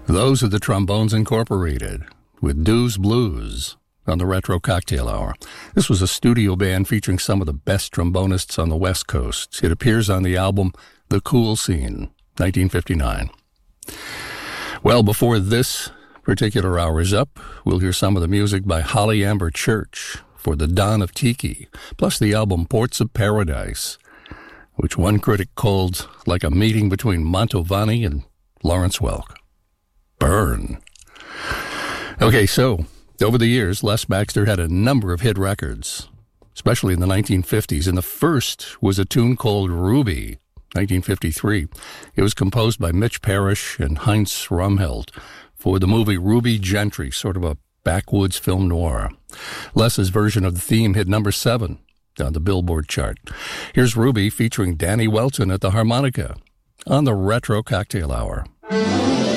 Those are the Trombones Incorporated with Dew's Blues on the Retro Cocktail Hour. This was a studio band featuring some of the best trombonists on the West Coast. It appears on the album The Cool Scene, 1959. Well, before this particular hour is up, we'll hear some of the music by Holly Amber Church for The Dawn of Tiki, plus the album Ports of Paradise, which one critic called like a meeting between Mantovani and Lawrence Welk. Burn. Okay, so over the years, Les Baxter had a number of hit records, especially in the 1950s, and the first was a tune called Ruby, 1953. It was composed by Mitch Parrish and Heinz Rumheld for the movie Ruby Gentry, sort of a backwoods film noir. Les's version of the theme hit number 7 on the Billboard chart. Here's Ruby featuring Danny Welton at the harmonica on the Retro Cocktail Hour.